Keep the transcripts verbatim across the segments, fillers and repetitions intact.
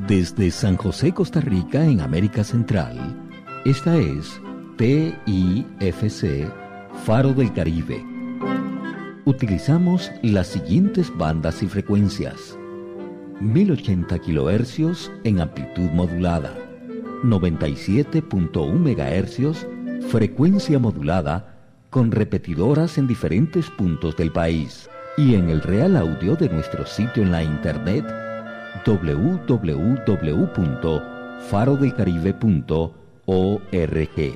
Desde San José, Costa Rica, en América Central, esta es T I F C, Faro del Caribe. Utilizamos las siguientes bandas y frecuencias: mil ochenta kilohercios en amplitud modulada, noventa y siete punto uno megahercios, frecuencia modulada, con repetidoras en diferentes puntos del país, y en el real audio de nuestro sitio en la internet doble u doble u doble u punto faro del caribe punto org.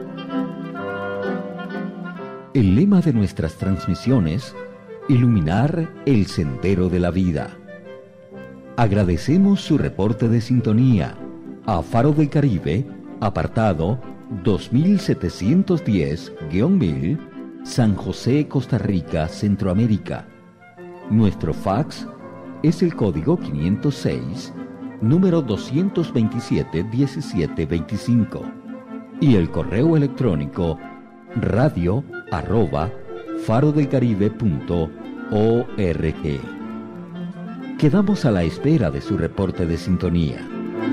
El lema de nuestras transmisiones: iluminar el sendero de la vida. Agradecemos su reporte de sintonía a Faro del Caribe, apartado dos mil setecientos diez guión mil, San José, Costa Rica, Centroamérica. Nuestro fax es el código quinientos seis, número doscientos veintisiete, diecisiete veinticinco, y el correo electrónico radio arroba farodelcaribe punto org. Quedamos a la espera de su reporte de sintonía.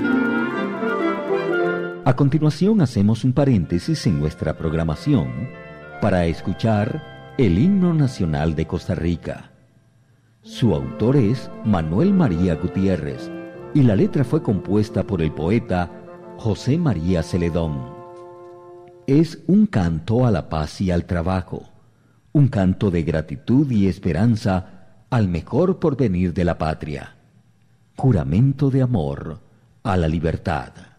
A continuación hacemos un paréntesis en nuestra programación para escuchar el himno nacional de Costa Rica. Su autor es Manuel María Gutiérrez y la letra fue compuesta por el poeta José María Celedón. Es un canto a la paz y al trabajo, un canto de gratitud y esperanza al mejor porvenir de la patria, juramento de amor a la libertad.